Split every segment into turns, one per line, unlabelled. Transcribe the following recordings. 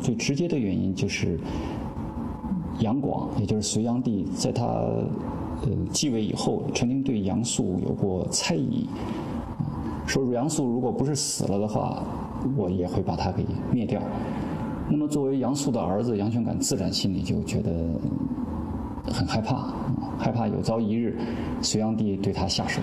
最直接的原因就是杨广，也就是隋炀帝，在他继位以后，曾经对杨素有过猜疑，说杨素如果不是死了的话，我也会把他给灭掉。那么作为杨素的儿子，杨玄感自然心里就觉得很害怕，害怕有朝一日隋炀帝对他下手。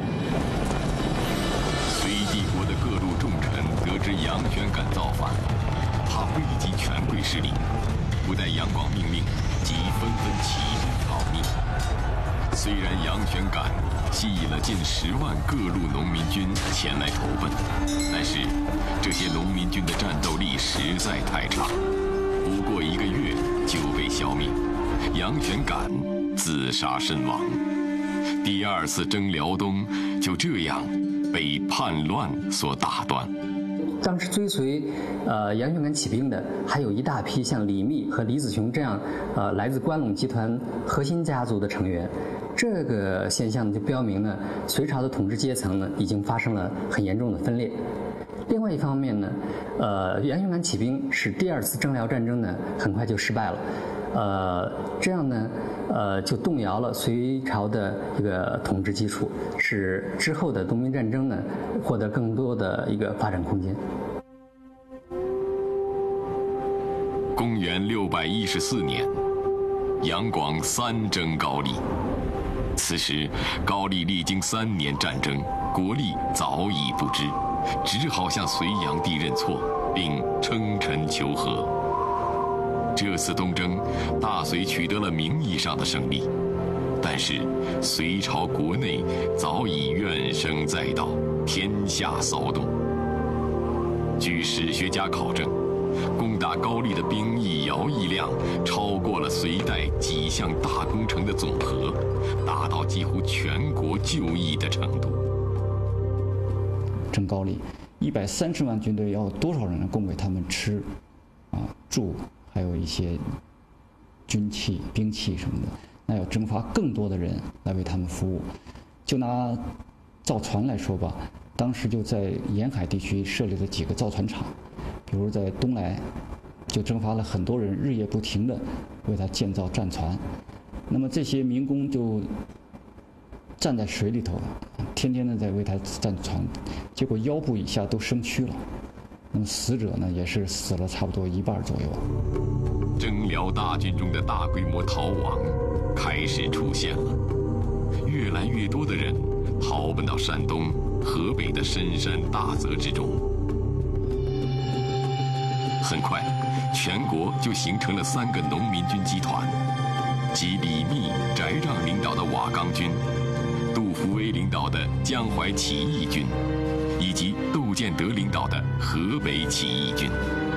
隋帝国的各路重臣得知杨玄感造反，怕危及权贵势力，不待杨广命令，即纷纷起兵讨逆。虽然杨玄感吸引了近10万各路农民军前来投奔，但是这些农民军的战斗力实在太差，不过1个月就被消灭，杨玄感自杀身亡。第2次征辽东就这样被叛乱所打断。
当时追随杨玄感起兵的，还有一大批像李密和李子雄这样来自关陇集团核心家族的成员。这个现象就标明呢，隋朝的统治阶层呢已经发生了很严重的分裂。另外一方面呢，杨玄感起兵使第2次征辽战争呢很快就失败了，这样呢，就动摇了隋朝的一个统治基础，使之后的农民战争呢获得更多的一个发展空间。
公元614年，杨广3征高丽。此时，高丽历经3年战争，国力早已不支，只好向隋炀帝认错，并称臣求和。这次东征，大隋取得了名义上的胜利，但是隋朝国内早已怨声载道，天下骚动。据史学家考证，攻打高丽的兵役徭役量超过了隋代几项大工程的总和，达到几乎全国就义的程度。
征高丽130万军队，要多少人供给他们吃住，还有一些军器兵器什么的，那要征发更多的人来为他们服务。就拿造船来说吧，当时就在沿海地区设立了几个造船厂，比如在东莱就征发了很多人，日夜不停地为他建造战船。那么这些民工就站在水里头，天天的在为他站船，结果腰部以下都生蛆了。那么死者呢，也是死了差不多1半左右。
征辽大军中的大规模逃亡开始出现了，越来越多的人逃奔到山东、河北的深山大泽之中。很快，全国就形成了3个农民军集团，即李密、翟让领导的瓦岗军，杜伏威领导的江淮起义军，以及窦建德领导的河北起义军。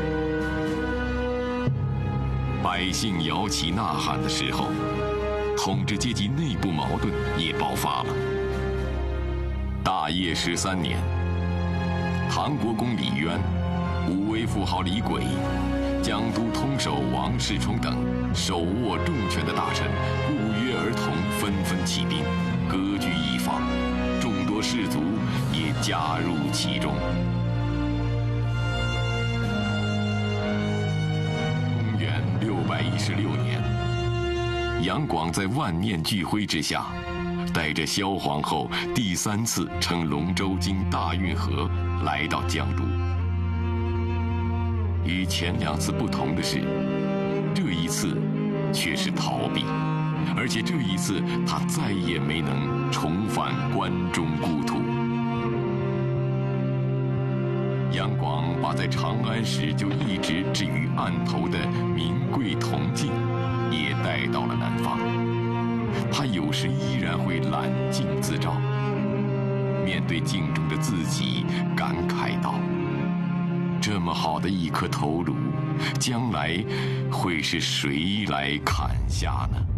百姓摇旗呐喊的时候，统治阶级内部矛盾也爆发了。大业13年，唐国公李渊、武威富豪李轨、江都通守王世充等手握重权的大臣不约而同纷纷起兵，割据一方，众多士族也加入其中。公元616年，杨广在万念俱灰之下，带着萧皇后第3次乘龙舟经大运河来到江都。与前2次不同的是，这一次却是逃避，而且这一次他再也没能重返关中故土。杨广把在长安时就一直置于案头的名贵铜镜也带到了南方。他有时依然会揽镜自照，面对镜中的自己感慨道：这么好的一颗头颅，将来会是谁来砍下呢？